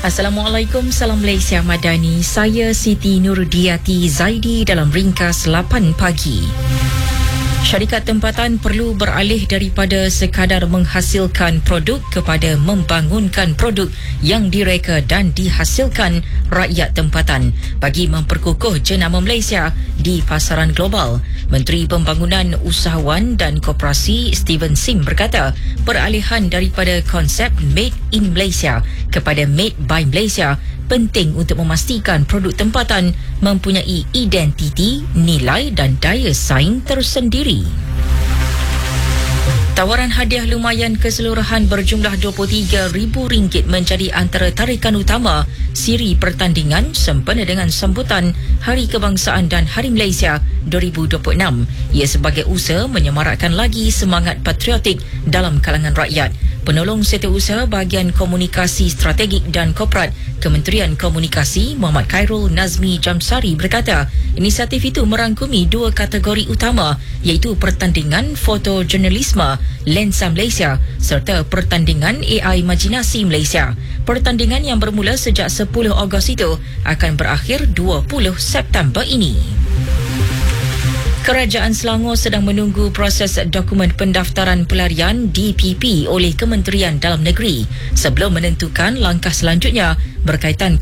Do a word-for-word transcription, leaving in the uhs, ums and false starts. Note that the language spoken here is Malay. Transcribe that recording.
Assalamualaikum, salam Malaysia Madani. Saya Siti Nurdiati Zaidi dalam ringkas lapan pagi. Syarikat tempatan perlu beralih daripada sekadar menghasilkan produk kepada membangunkan produk yang direka dan dihasilkan rakyat tempatan bagi memperkukuh jenama Malaysia di pasaran global. Menteri Pembangunan Usahawan dan Koperasi Steven Sim berkata, peralihan daripada konsep Made in Malaysia kepada Made by Malaysia penting untuk memastikan produk tempatan mempunyai identiti, nilai dan daya saing tersendiri. Tawaran hadiah lumayan keseluruhan berjumlah dua puluh tiga ribu ringgit menjadi antara tarikan utama siri pertandingan sempena dengan sambutan Hari Kebangsaan dan Hari Malaysia dua ribu dua puluh enam. Ia sebagai usaha menyemarakkan lagi semangat patriotik dalam kalangan rakyat. Penolong Setiausaha Bahagian Komunikasi Strategik dan Korporat Kementerian Komunikasi Muhammad Khairul Nazmi Jamsari berkata, inisiatif itu merangkumi dua kategori utama iaitu pertandingan fotojurnalisme Lensa Malaysia serta pertandingan A I Imajinasi Malaysia. Pertandingan yang bermula sejak sepuluh Ogos itu akan berakhir dua puluh September ini. Kerajaan Selangor sedang menunggu proses dokumen pendaftaran pelarian D P P oleh Kementerian Dalam Negeri sebelum menentukan langkah selanjutnya berkaitan